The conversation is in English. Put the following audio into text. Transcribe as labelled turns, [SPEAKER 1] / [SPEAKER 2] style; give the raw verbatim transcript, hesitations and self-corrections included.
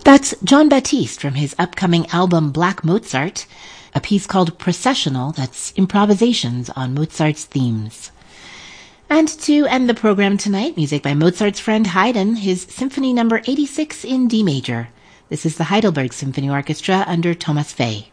[SPEAKER 1] That's Jon Batiste from his upcoming album Black Mozart, a piece called Processional that's improvisations on Mozart's themes. And to end the program tonight, music by Mozart's friend Haydn, his Symphony number eighty-six in D major. This is the Heidelberg Symphony Orchestra under Thomas Fay.